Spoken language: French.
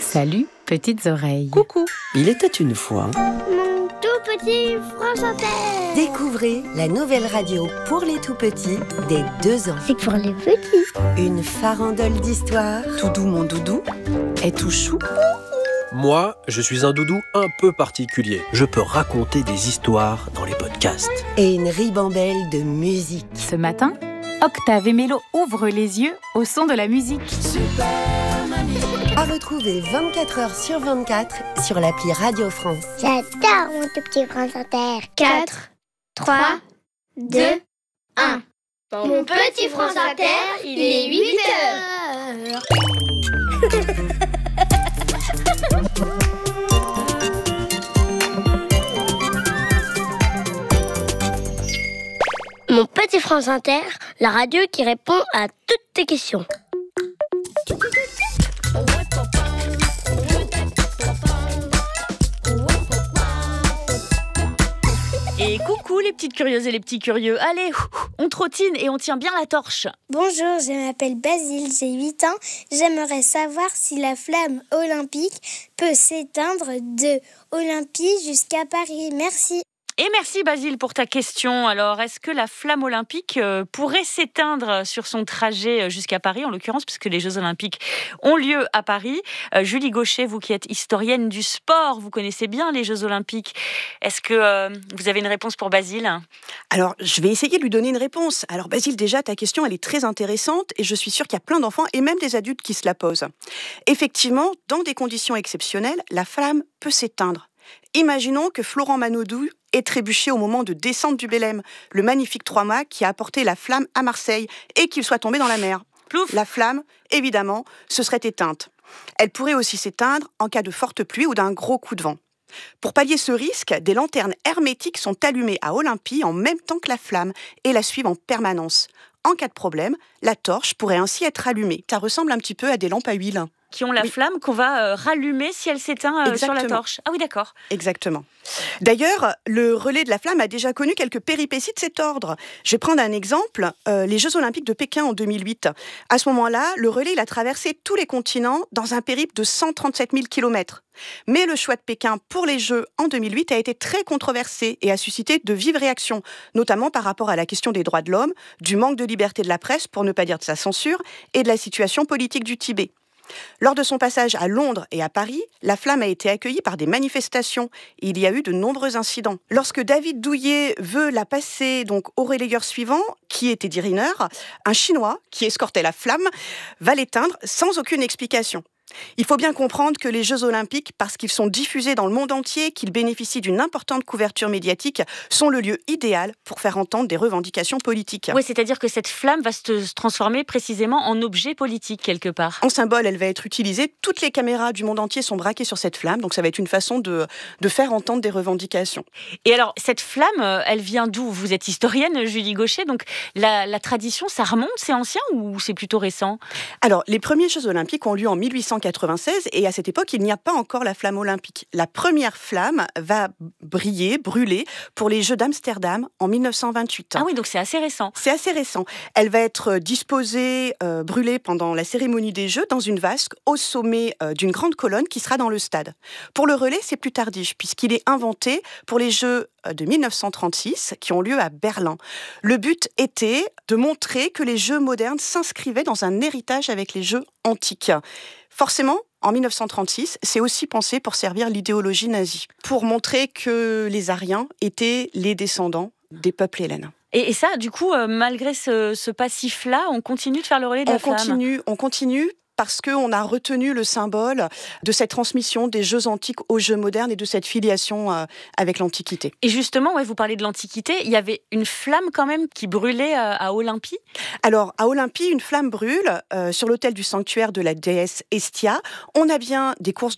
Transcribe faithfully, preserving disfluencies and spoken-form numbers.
Salut, petites oreilles. Coucou. Il était une fois... Mon tout petit France Inter. Découvrez la nouvelle radio pour les tout petits dès deux ans. C'est pour les petits. Une farandole d'histoires. Doudou, mon doudou, est tout chou. Moi, je suis un doudou un peu particulier. Je peux raconter des histoires dans les podcasts. Et une ribambelle de musique. Ce matin, Octave et Mélo ouvrent les yeux au son de la musique. Super Mamie. À retrouver vingt-quatre heures sur vingt-quatre sur l'appli Radio France. J'adore mon tout petit France Inter. quatre, trois, deux, un. Mon petit France Inter, il est huit heures. Mon petit France Inter, la radio qui répond à toutes tes questions. Et coucou les petites curieuses et les petits curieux. Allez, on trottine et on tient bien la torche. Bonjour, je m'appelle Basile, j'ai huit ans. J'aimerais savoir si la flamme olympique peut s'éteindre de Olympie jusqu'à Paris. Merci. Et merci Basile pour ta question. Alors, est-ce que la flamme olympique euh, pourrait s'éteindre sur son trajet jusqu'à Paris, en l'occurrence, puisque les Jeux olympiques ont lieu à Paris. euh, Julie Gaucher, vous qui êtes historienne du sport, vous connaissez bien les Jeux olympiques. Est-ce que euh, vous avez une réponse pour Basile ? Alors, je vais essayer de lui donner une réponse. Alors, Basile, déjà, ta question, elle est très intéressante et je suis sûre qu'il y a plein d'enfants et même des adultes qui se la posent. Effectivement, dans des conditions exceptionnelles, la flamme peut s'éteindre. Imaginons que Florent Manodou ait trébuché au moment de descente du Bélem, le magnifique trois-mâts qui a apporté la flamme à Marseille, et qu'il soit tombé dans la mer. Plouf. La flamme, évidemment, se serait éteinte. Elle pourrait aussi s'éteindre en cas de forte pluie ou d'un gros coup de vent. Pour pallier ce risque, des lanternes hermétiques sont allumées à Olympie en même temps que la flamme et la suivent en permanence. En cas de problème, la torche pourrait ainsi être allumée. Ça ressemble un petit peu à des lampes à huile. Qui ont la Oui. flamme qu'on va euh, rallumer si elle s'éteint euh, sur la torche. Ah oui, d'accord. Exactement. D'ailleurs, le relais de la flamme a déjà connu quelques péripéties de cet ordre. Je vais prendre un exemple, euh, les Jeux Olympiques de Pékin en deux mille huit. À ce moment-là, le relais il a traversé tous les continents dans un périple de cent trente-sept mille kilomètres. Mais le choix de Pékin pour les Jeux en deux mille huit a été très controversé et a suscité de vives réactions, notamment par rapport à la question des droits de l'homme, du manque de liberté de la presse, pour ne pas dire de sa censure, et de la situation politique du Tibet. Lors de son passage à Londres et à Paris, la flamme a été accueillie par des manifestations et il y a eu de nombreux incidents. Lorsque David Douillet veut la passer donc au relayeur suivant, qui est Teddy Riner, un Chinois qui escortait la flamme va l'éteindre sans aucune explication. Il faut bien comprendre que les Jeux Olympiques, parce qu'ils sont diffusés dans le monde entier, qu'ils bénéficient d'une importante couverture médiatique, sont le lieu idéal pour faire entendre des revendications politiques. Oui, c'est-à-dire que cette flamme va se transformer précisément en objet politique quelque part. En symbole, elle va être utilisée. Toutes les caméras du monde entier sont braquées sur cette flamme, donc ça va être une façon de, de faire entendre des revendications. Et alors, cette flamme, elle vient d'où ? Vous êtes historienne, Julie Gaucher, donc la, la tradition, ça remonte, c'est ancien ou c'est plutôt récent ? Alors, les premiers Jeux Olympiques ont lieu en mille huit cent quatre-vingt-seize et à cette époque, il n'y a pas encore la flamme olympique. La première flamme va briller, brûler pour les Jeux d'Amsterdam en mille neuf cent vingt-huit. Ah oui, donc c'est assez récent. C'est assez récent. Elle va être disposée, euh, brûlée pendant la cérémonie des Jeux dans une vasque au sommet euh, d'une grande colonne qui sera dans le stade. Pour le relais, c'est plus tardif puisqu'il est inventé pour les Jeux de mille neuf cent trente-six qui ont lieu à Berlin. Le but était de montrer que les Jeux modernes s'inscrivaient dans un héritage avec les Jeux antiques. Forcément, en mille neuf cent trente-six, c'est aussi pensé pour servir l'idéologie nazie, pour montrer que les Aryens étaient les descendants des peuples hellènes. Et, et ça, du coup, euh, malgré ce, ce passif-là, on continue de faire le relais de on la flamme. continue, on continue parce qu'on a retenu le symbole de cette transmission des Jeux antiques aux Jeux modernes et de cette filiation euh, avec l'Antiquité. Et justement, ouais, vous parlez de l'Antiquité, il y avait une flamme quand même qui brûlait euh, à Olympie ? Alors, à Olympie, une flamme brûle euh, sur l'autel du sanctuaire de la déesse Hestia. On a bien des courses